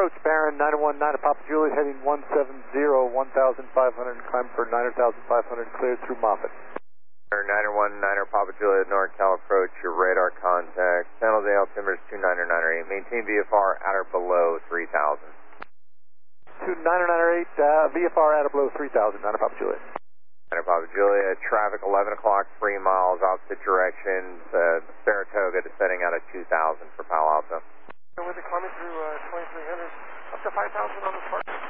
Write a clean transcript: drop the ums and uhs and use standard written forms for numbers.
Approach Baron 919 at Papa Juliet, heading 170, 1,500, climb for 9,500, cleared through Moffett. 919 Papa Juliet, NorCal approach, your radar contact, San Jose altimeter is 29908, maintain VFR at or below 3,000. 29908, VFR at or below 3,000, 9 Papa Juliet. 9 Papa Juliet, traffic 11 o'clock, 3 miles, opposite directions, Saratoga descending out at 2,000 for Palo Alto. With the climbing through 2300, up to 5,000 on the park.